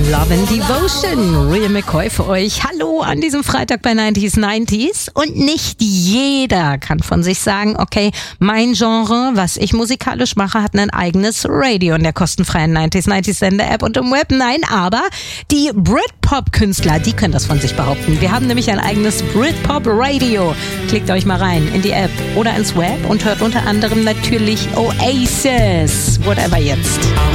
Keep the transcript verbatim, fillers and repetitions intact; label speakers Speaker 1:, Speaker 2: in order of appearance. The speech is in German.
Speaker 1: Love and Devotion, Real McCoy für euch. Hallo an diesem Freitag bei neunziger neunzig. Und nicht jeder kann von sich sagen, okay, mein Genre, was ich musikalisch mache, hat ein eigenes Radio in der kostenfreien neunziger neunzig Sender-App und im Web. Nein, aber die Britpop-Künstler, die können das von sich behaupten. Wir haben nämlich ein eigenes Britpop-Radio. Klickt euch mal rein in die App oder ins Web und hört unter anderem natürlich Oasis. Whatever jetzt.